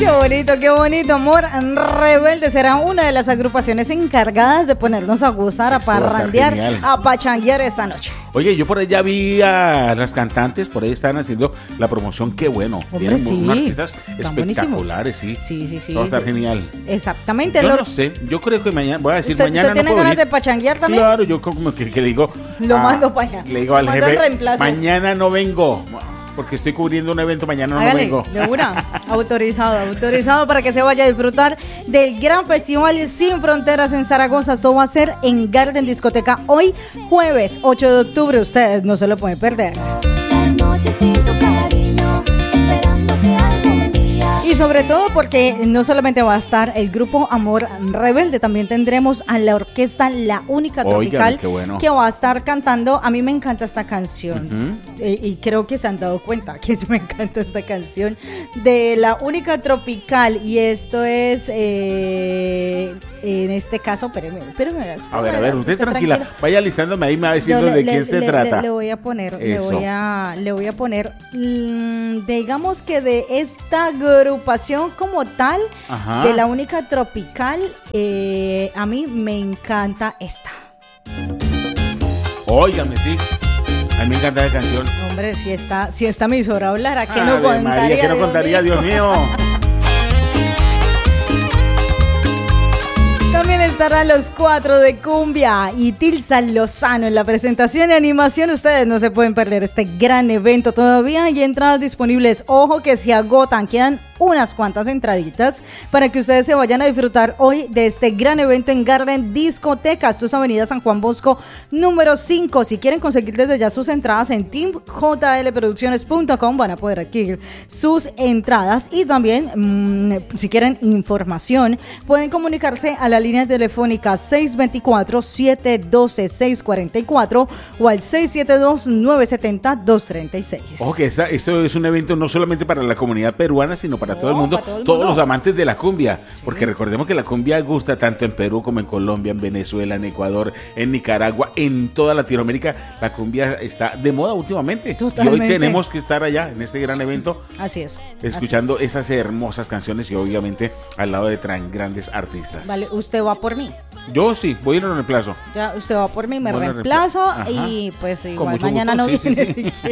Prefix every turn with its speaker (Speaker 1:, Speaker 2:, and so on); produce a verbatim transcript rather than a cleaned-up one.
Speaker 1: Qué bonito, qué bonito. Amor Rebelde será una de las agrupaciones encargadas de ponernos a gozar, a parrandear, a pachanguear esta noche.
Speaker 2: Oye, yo por ahí ya vi a las cantantes, por ahí están haciendo la promoción, qué bueno.
Speaker 1: Hombre,
Speaker 2: Vienen
Speaker 1: sí,
Speaker 2: unos artistas
Speaker 1: están
Speaker 2: espectaculares, sí.
Speaker 1: Sí, sí, sí.
Speaker 2: Va a estar
Speaker 1: sí.
Speaker 2: genial.
Speaker 1: Exactamente.
Speaker 2: Yo
Speaker 1: Lo...
Speaker 2: no sé, yo creo que mañana, voy a decir
Speaker 1: ¿Usted,
Speaker 2: mañana
Speaker 1: ¿usted tiene
Speaker 2: no puedo
Speaker 1: ganas
Speaker 2: venir.
Speaker 1: de pachanguear también?
Speaker 2: Claro, yo como que, que le digo.
Speaker 1: Lo
Speaker 2: a-
Speaker 1: mando para allá.
Speaker 2: Le digo al
Speaker 1: Lo mando
Speaker 2: jefe,
Speaker 1: en reemplazo.
Speaker 2: mañana no vengo, porque estoy cubriendo un evento, mañana no
Speaker 1: Hágale,
Speaker 2: vengo.
Speaker 1: de una, autorizado, autorizado para que se vaya a disfrutar del gran festival Sin Fronteras en Zaragoza. Esto va a ser en Garden Discoteca hoy, jueves ocho de octubre. Ustedes no se lo pueden perder.
Speaker 3: Las noches sin tu cariño, esperando que algún día.
Speaker 1: Y sobre todo porque no solamente va a estar el grupo Amor Rebelde, también tendremos a la orquesta La Única
Speaker 2: Oigan,
Speaker 1: Tropical,
Speaker 2: qué bueno.
Speaker 1: que va a estar cantando. A mí me encanta esta canción.
Speaker 2: Ujú.
Speaker 1: Eh, y creo que se han dado cuenta que me encanta esta canción de La Única Tropical. Y esto es, eh, en este caso, espéreme, espéreme.
Speaker 2: A ver, a ver, usted tranquila, vaya listándome ahí, me va diciendo
Speaker 1: Yo le-
Speaker 2: de
Speaker 1: le-
Speaker 2: quién se
Speaker 1: le-
Speaker 2: trata.
Speaker 1: Le, le voy a poner, le
Speaker 2: Eso.
Speaker 1: voy a, le voy a poner, mm, digamos que de esta agrupación como tal,
Speaker 2: Ajá.
Speaker 1: de La Única Tropical, eh, a mí me encanta esta.
Speaker 2: Óigame, sí. A mí me encanta la canción.
Speaker 1: Hombre, si esta, si esta me hizo hablar, ¿a qué no
Speaker 2: Ave
Speaker 1: contaría?
Speaker 2: María, ¿qué no
Speaker 1: Dios
Speaker 2: contaría,
Speaker 1: mío?
Speaker 2: Dios mío?
Speaker 1: También estarán los cuatro de Cumbia y Tilsa Lozano en la presentación y animación. Ustedes no se pueden perder este gran evento. Todavía hay entradas disponibles. Ojo que se agotan. Quedan unas cuantas entraditas para que ustedes se vayan a disfrutar hoy de este gran evento en Garden Discoteca. Esto es Avenida San Juan Bosco número cinco. Si quieren conseguir desde ya sus entradas en team j l producciones punto com van a poder adquirir sus entradas. Y también mmm, si quieren información pueden comunicarse a la línea telefónica seis dos cuatro, siete uno dos, seis cuatro cuatro o al seis siete dos, nueve siete cero, dos tres seis.
Speaker 2: Ojo que esta- esto es un evento no solamente para la comunidad peruana, sino para todo el
Speaker 1: No,
Speaker 2: mundo,
Speaker 1: para todo el
Speaker 2: todos
Speaker 1: mundo.
Speaker 2: los amantes de la cumbia, porque recordemos que la cumbia gusta tanto en Perú como en Colombia, en Venezuela, en Ecuador, en Nicaragua, en toda Latinoamérica. La cumbia está de moda últimamente.
Speaker 1: Totalmente.
Speaker 2: Y hoy tenemos que estar allá en este gran evento
Speaker 1: Así es.
Speaker 2: escuchando
Speaker 1: así
Speaker 2: esas hermosas canciones y obviamente al lado de tan grandes artistas.
Speaker 1: es. Vale, usted va por mí.
Speaker 2: Yo sí, voy a ir a un reemplazo.
Speaker 1: Ya, usted va por mí, me
Speaker 2: Bueno,
Speaker 1: reemplazo
Speaker 2: reempla- Ajá.
Speaker 1: y pues
Speaker 2: Con
Speaker 1: igual
Speaker 2: mucho
Speaker 1: mañana
Speaker 2: gusto,
Speaker 1: no
Speaker 2: sí, sí,
Speaker 1: viene.
Speaker 2: sí.
Speaker 1: si quiere.